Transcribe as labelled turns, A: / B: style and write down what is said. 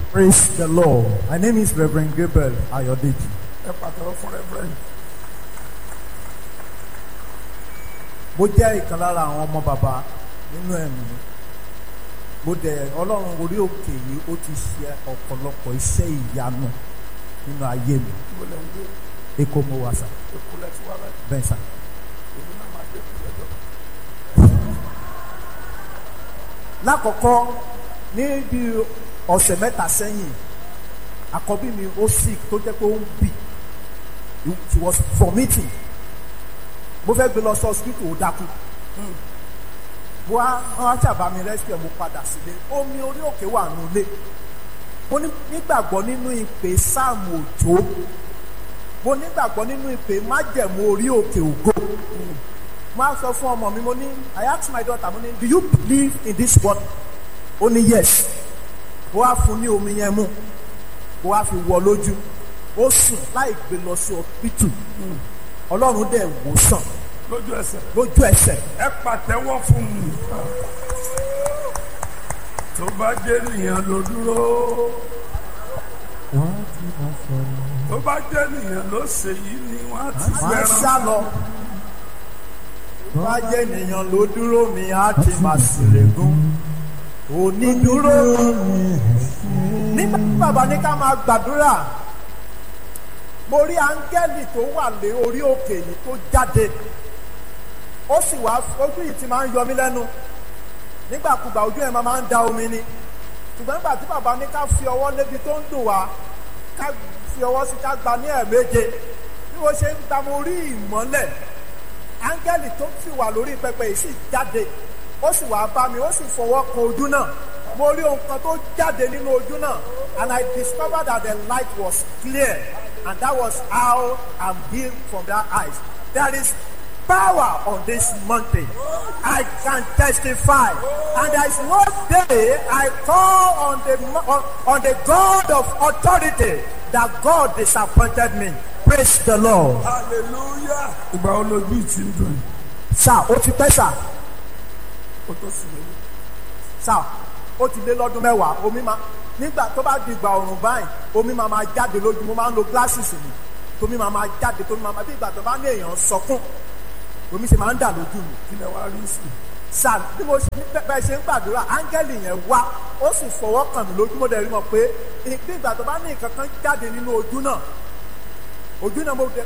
A: Praise the Lord. My name is Reverend Gabriel Ayodeji.
B: Ẹ pàtẹ́wọ́ fún Reverend.
A: Mo jẹ́ ìkan lára àwọn ọmọ bàbá nínú ẹ̀mí. Mo dẹ̀ Ọlọ́run orí òkè yìí ó ti ṣe ọ̀pọ̀lọpọ̀ iṣẹ́ ìyanu nínú ayé mi.
B: Mo lè ń gbé
A: Èkó mo wà sà.
B: Èkó lẹ́tí wá báyìí.
A: Bẹ́ẹ̀ sà.
B: Èmi náà máa dé kúlẹ̀ lọ.
A: Lákọ̀ọ́kọ́ ní bí ọ̀sẹ̀ mẹ́ta sẹ́yìn, àkọ́bí mi ó sick tó jẹ́ pé ó ń bì. She was vomiting. Mo fẹ́ gbé lọ sí hospital ó dákú. Mo wá ṣàbá mi rescue mo padà sílé. Omi orí òkè wà nulẹ̀. Mo nígbàgbọ́ nínú ìpè Sáàmù Òjó. Mo nígbàgbọ́ nínú ìpè májẹ̀mú orí òkè ògo. Mo á sọ fún ọmọ mi, mo ní, I asked my daughter, mo ní, do you believe in this word? Ó ní yes. Mo wá fún ní omi yẹn mú. Mo wá fi wọ lójú. Ó sùn láì gbé lọ sí hospital. Ọlọ́run dẹ̀ wò sàn.
B: Lójú ẹsẹ̀.
A: Lójú ẹsẹ̀.
B: Ẹ pàtẹ́wọ́ fún mi. Tó bá jẹ́ nìyẹn ló dúró. Tó bá jẹ́ nìyẹn ló ṣe yìí ni wọ́n á ti
A: Máa
B: fẹ́ràn.
A: sá lọ. Bá jẹ́ ènìyàn ló dúró mi, á ti máa ṣèlégún. Onídúró. Nígbà tí bàbá ní ká máa gbàdúrà, mo rí áńgẹ́lì tó wà lé orí òkè yìí tó jáde. Ó sì wá ojú yìí ti máa ń yọ mí lẹ́nu. Nígbàkúgbà ojú ẹ̀ máa ń da omi ni. Ṣùgbọ́n nígbà tí bàbá ní ká fi ọwọ́ lébi tó ń dùn wá, ká fi ọwọ́ sí ká gba ní ẹ̀ẹ̀méje. Bí wọ́n ṣe ń gba mo rí ìmọ́lẹ̀. Áńgẹ́lì tó sì wà lórí pẹpẹ yìí sì jáde. Ó sì wá bá mi, ó sì fọwọ́ kan ojú náà. Mo rí ohun kan tó jáde nínú ojú náà. And I discovered that the light was clear. And that was how I'm healed from that eyes. There is power on this mountain. I can testify. And there is no day I call on the God of authority that God disappointed me. Praise the Lord.
B: Hallelujah. Ìgbà wo lójú ìtì ń dùn?
A: Sá, ó ti pẹ́ sá.
B: Ó tó sì lórí.
A: Sá, ó ti lé lọ́dún mẹ́wàá. Omi máa nígbà tó bá di ìgbà ọ̀rùn báyìí, omi máa jáde lójú. Mo máa ń lo glasses mi. Tómi máa jáde, tómi máa bí ìgbà tó bá ní èèyàn sọkún. Omi ṣe máa ń dà lójú mi.
B: Kí lẹ wá rí sí?
A: Sá, bí mo bẹ́ẹ̀ ṣe ń gbàdúrà, áńgẹ́lì yẹn wá, ó sì fọwọ́ kàn mí lójú. Mo dẹ̀ rí mọ̀ pé bí ìgbà tó bá ní nǹkan kan jáde nínú ojú náà mo